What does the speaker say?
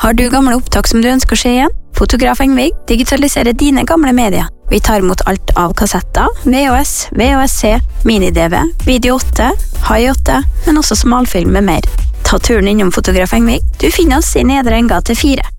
Har du gamle opptak som du ønsker å se igjen? Fotograf Engvig digitaliserer dine gamle medier. Vi tar imot alt av kassetter, VHS, VHS-C, mini-DV, video 8, high 8, men også smalfilm med mer. Ta turen innom Fotograf Engvig. Du finner oss i Nedre Enggate 4.